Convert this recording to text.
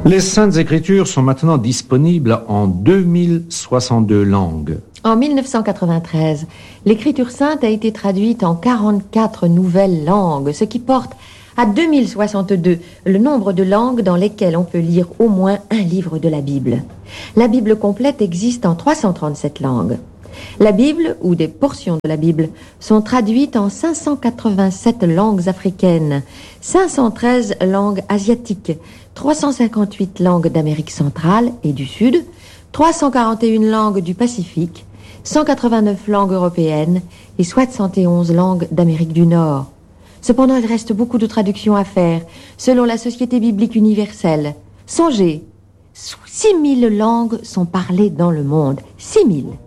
Les Saintes Écritures sont maintenant disponibles en 2062 langues. En 1993, l'Écriture sainte a été traduite en 44 nouvelles langues, ce qui porte à 2062 le nombre de langues dans lesquelles on peut lire au moins un livre de la Bible. La Bible complète existe en 337 langues. La Bible, ou des portions de la Bible, sont traduites en 587 langues africaines, 513 langues asiatiques, 358 langues d'Amérique centrale et du Sud, 341 langues du Pacifique, 189 langues européennes et 71 langues d'Amérique du Nord. Cependant, il reste beaucoup de traductions à faire, selon la Société biblique universelle. Songez, 6000 langues sont parlées dans le monde. 6000.